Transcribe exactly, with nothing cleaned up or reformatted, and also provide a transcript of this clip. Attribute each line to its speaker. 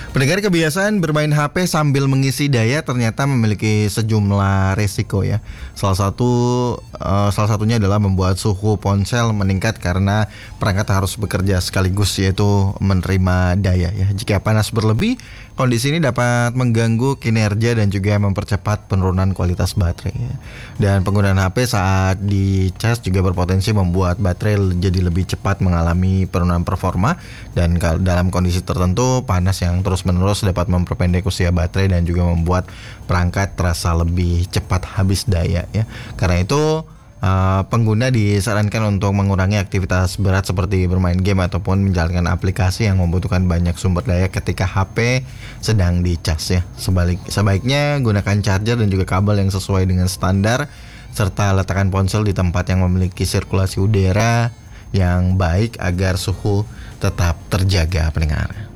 Speaker 1: Pendengar, kebiasaan bermain H P sambil mengisi daya ternyata memiliki sejumlah resiko ya. Salah satu eh, salah satunya adalah membuat suhu ponsel meningkat karena perangkat harus bekerja sekaligus, yaitu menerima daya ya. Jika panas berlebih, kondisi ini dapat mengganggu kinerja dan juga mempercepat penurunan kualitas baterai ya. Dan penggunaan H P saat dicas juga berpotensi membuat baterai jadi lebih cepat mengalami penurunan performa, dan kal- dalam kondisi tertentu panas yang terus menerus dapat memperpendek usia baterai dan juga membuat perangkat terasa lebih cepat habis daya ya. Karena itu uh, pengguna disarankan untuk mengurangi aktivitas berat seperti bermain game ataupun menjalankan aplikasi yang membutuhkan banyak sumber daya ketika H P sedang dicas ya. Sebalik, sebaiknya gunakan charger dan juga kabel yang sesuai dengan standar, serta letakkan ponsel di tempat yang memiliki sirkulasi udara yang baik agar suhu tetap terjaga, pendengar.